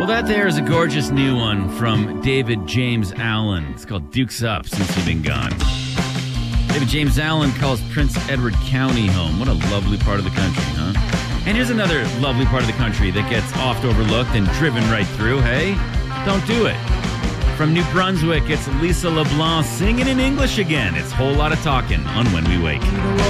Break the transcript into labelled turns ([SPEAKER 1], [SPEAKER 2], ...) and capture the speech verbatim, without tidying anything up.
[SPEAKER 1] that there is a gorgeous new one from David James Allen. It's called Dukes Up Since You've Been Gone. David James Allen calls Prince Edward County home. What a lovely part of the country, huh? And here's another lovely part of the country that gets oft overlooked and driven right through. Hey, don't do it. From New Brunswick, it's Lisa LeBlanc singing in English again. It's a whole lot of talking on When We Wake.